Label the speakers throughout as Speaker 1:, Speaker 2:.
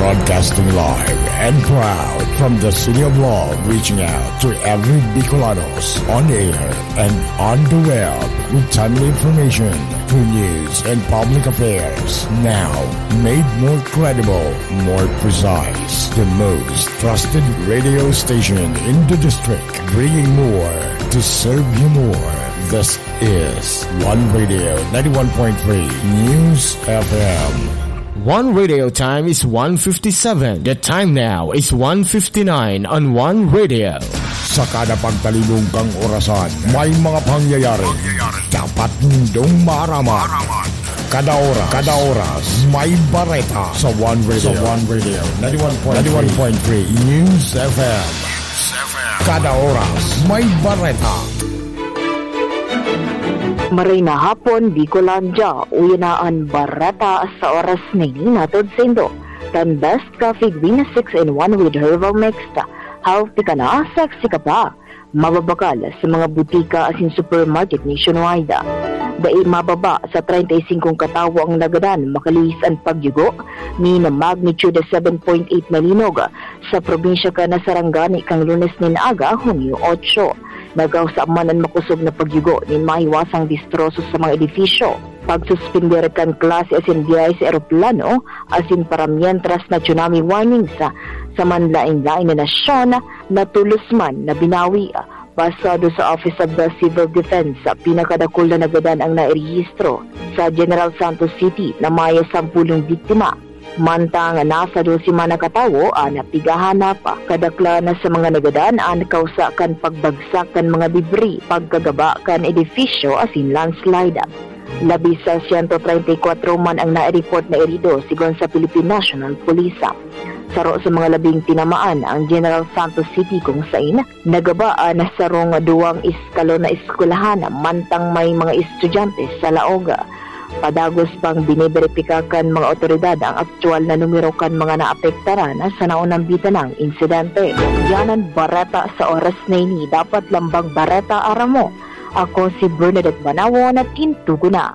Speaker 1: Broadcasting live and proud from the City of Love, reaching out to every Bicolanos on air and on the web with timely information, true news and public affairs. Now, made more credible, more precise. The most trusted radio station in the district, bringing more to serve you more. This is One Radio 91.3 News FM.
Speaker 2: One Radio time is 1:57. The time now is 1:59 on One Radio.
Speaker 1: Sa kada pagtalibong kang orasan, may mga pangyayari. Dapat nindong maaraman. Kada oras, may bareta sa One Radio 91.3 News FM. Kada oras, may bareta.
Speaker 3: Maray na hapon, Bicolandia, uyanaan barata sa oras ni natod sindo. Tan best coffee green 6-in-1 with herbal mixed. Healthy ka na, sexy ka pa. Mababakal sa mga butika asin supermarket nationwide. Dahil mababa sa 35 katawo ang nagadan, makalis ang pagyugo ni na magnitude 7.8 malinog sa probinsya ka na Sarangani kang Lunes ni Naaga, Hunyo 8. Nagaw sa amanan makusog na pagyugo ni maiwasang distroso sa mga edifisyo. Pagsuspender kan klase asin biyay sa aeroplano asin para mientras na tsunami warning sa manlaing-laing na nasyon na tulos man na binawi. Basado sa Office of the Civil Defense, pinakadakol na nagadan ang nairehistro sa General Santos City na maya 10 biktima. Mantang nasa 12 nakatawo na pigahanap kadakla na sa mga nagadan kausakan pagbagsak kan mga debris pagkagaba kan edifisyo asin landslide. Labis sa 134 man ang na-report na erido sigon sa Philippine National Police. Saro sa mga labing tinamaan ang General Santos City kung sain nagabaan na sarong 2 iskalon na eskwelahan mantang may mga estudyante sa laoga. Padagos pang biniberipikakan mga otoridad ang aktual na numero kan mga naapektaran sa naunang bitanang insidente. Yanan bareta sa oras na ini, dapat lambang bareta aramo. Ako si Bernadette Banawo na tintugo na.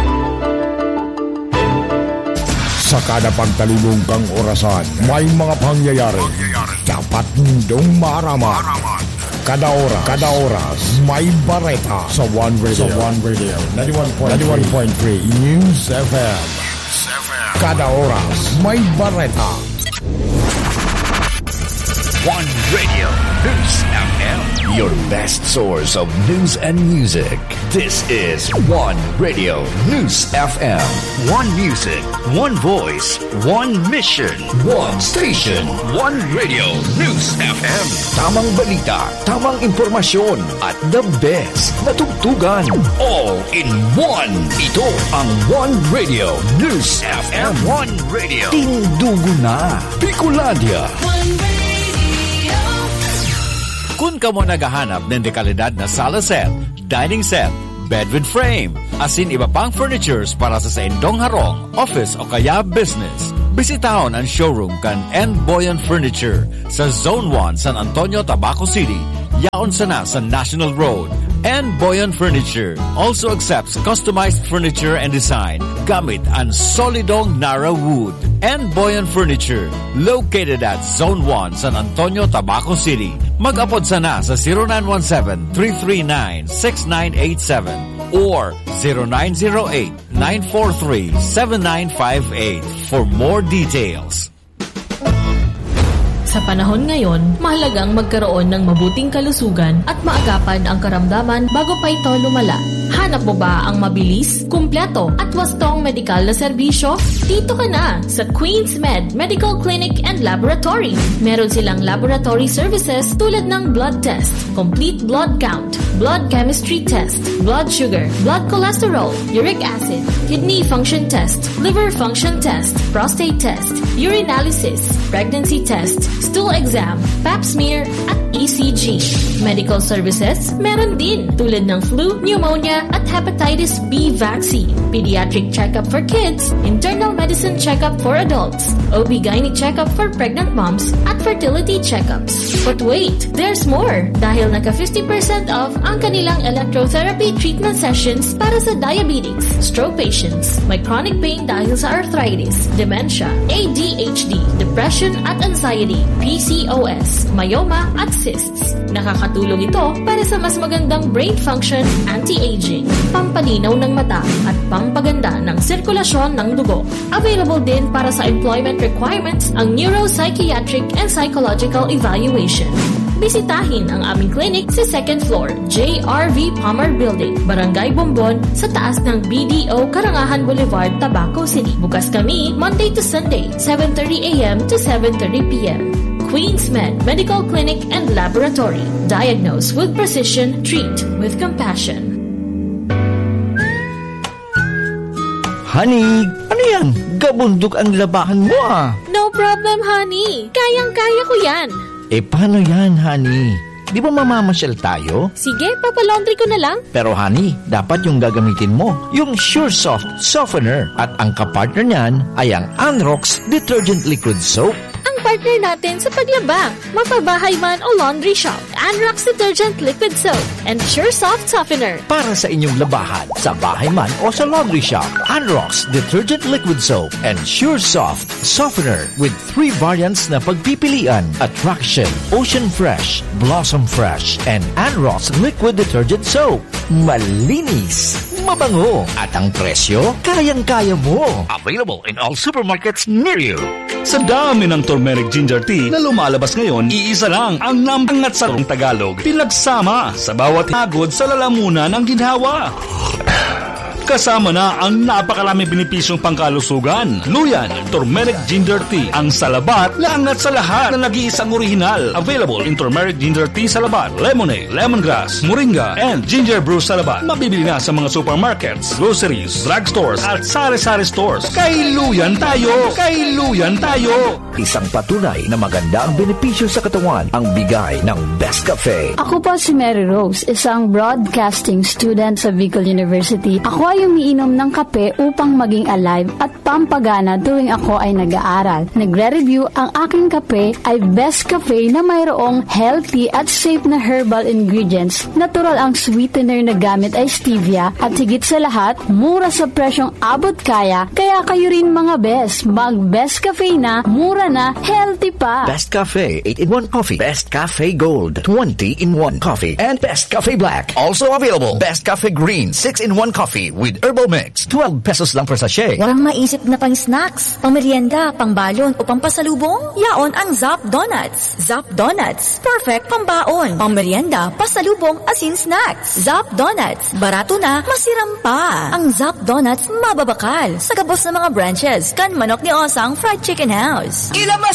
Speaker 1: Sa kada pagtalibong kang orasan, may mga pangyayari. Dapat nindong maaraman. Kada oras, may bareta sa One Radio 91.3 News FM. Kada oras, may bareta.
Speaker 4: One Radio News FM, your best source of news and music. This is One Radio News FM. One music, one voice, one mission, one station. One Radio News FM. Tamang balita, tamang impormasyon, at the best na tugtugan. All in one. Ito ang One Radio News FM. One Radio. Tindugo na. Bicolandia. Kung ka mo naghahanap ng dekalidad na sala set, dining set, bed with frame, asin iba pang furnitures para sa indong harong, office o kaya business, bisitahon ang showroom kan N. Boyan Furniture sa Zone 1, San Antonio, Tabaco City. Yaon sana sa National Road. N. Boyan Furniture also accepts customized furniture and design gamit ang solidong Nara wood. N. Boyan Furniture, located at Zone 1, San Antonio, Tabaco City. Mag-apod sana sa 0917-339-6987 or 0908-943-7958 for more details.
Speaker 5: Sa panahon ngayon, mahalagang magkaroon ng mabuting kalusugan at maagapan ang karamdaman bago pa ito lumala. Hanap mo ba ang mabilis, kumpleto at wastong medikal na serbisyo? Dito ka na sa Queen's Med Medical Clinic and Laboratory. Meron silang laboratory services tulad ng blood test, complete blood count, blood chemistry test, blood sugar, blood cholesterol, uric acid, kidney function test, liver function test, prostate test, urinalysis, pregnancy test, stool exam, pap smear, at ECG. Medical services, meron din tulad ng flu, pneumonia, at at hepatitis B vaccine, pediatric checkup for kids, internal medicine checkup for adults, OB-GYN checkup for pregnant moms, at fertility checkups. But wait, there's more! Dahil naka 50% off ang kanilang electrotherapy treatment sessions para sa diabetes, stroke patients, may chronic pain dahil sa arthritis, dementia, ADHD, depression at anxiety, PCOS, myoma at cysts. Nakakatulong ito para sa mas magandang brain function, anti-aging, pampalinaw ng mata at pampaganda ng sirkulasyon ng dugo. Available din para sa employment requirements ang neuropsychiatric and psychological evaluation. Bisitahin ang aming clinic sa 2nd floor, JRV Palmer Building, Barangay Bombon, sa taas ng BDO Karangahan Boulevard, Tabaco City. Bukas kami Monday to Sunday, 7:30 a.m. to 7:30 p.m. Queen's Med Medical Clinic and Laboratory. Diagnose with precision, treat with compassion.
Speaker 6: Honey, ano yan? Gabundok ang labahan mo ah.
Speaker 5: No problem, honey. Kayang-kaya ko yan.
Speaker 6: Paano yan, honey? Di ba mamamasyal tayo?
Speaker 5: Sige, papalaundry ko na lang.
Speaker 6: Pero honey, dapat yung gagamitin mo, yung SureSoft Softener. At ang kapartner niyan ay ang Anrox Detergent Liquid Soap.
Speaker 5: Ang partner natin sa paglaba, mapabahay man o laundry shop, Anrox Detergent Liquid Soap and SureSoft Softener.
Speaker 6: Para sa inyong labahan, sa bahay man o sa laundry shop, Anrox Detergent Liquid Soap and SureSoft Softener with 3 variants na pagpipilian: Attraction, Ocean Fresh, Blossom Fresh, and Anrox Liquid Detergent Soap. Malinis, mabango, at ang presyo, kayang-kaya mo. Available in all supermarkets near you.
Speaker 7: Sa dami ng turmeric ginger tea na lumalabas ngayon, iisa lang ang nambangat sa Tagalog. Pinagsama sa bawat hagod sa lalamunan ng ginhawa. Kasama na ang napakaraming benepisyong pangkalusugan. Luyan, turmeric ginger tea. Ang salabat, laangat sa lahat na nag-iisang orihinal. Available in turmeric ginger tea salabat, lemonade, lemongrass, moringa, and ginger brew salabat. Mabibili na sa mga supermarkets, groceries, drugstores, at sari-sari stores. Kay Luyan tayo! Kay Luyan tayo!
Speaker 6: Isang patunay na maganda ang benepisyo sa katawan ang bigay ng Best Cafe.
Speaker 8: Ako po si Mary Rose, isang broadcasting student sa Bicol University. Ako ay umiinom ng kape upang maging alive at pampagana tuwing ako ay nag-aaral. Nagre-review ang aking kape ay Best Cafe na mayroong healthy at safe na herbal ingredients. Natural ang sweetener na gamit ay stevia at higit sa lahat, mura sa presyong abot kaya. Kaya kayo rin mga best, mag-Best Cafe na, mura na, healthy pa.
Speaker 6: Best Cafe 8-in-1 Coffee, Best Cafe Gold 20-in-1 Coffee, and Best Cafe Black. Also available, Best Cafe Green 6-in-1 Coffee with herbal mix. 12 pesos lang per sachet.
Speaker 9: Walang maisip na pang snacks, pang merienda, pang balon o pang pasalubong? Yaon ang Zap Donuts. Zap Donuts, perfect pang baon, pang merienda, pasalubong, asin snacks. Zap Donuts, barato na, masiram pa. Ang Zap Donuts, mababakal. Sa gabos ng mga branches, kan Manok ni Osang Fried Chicken House.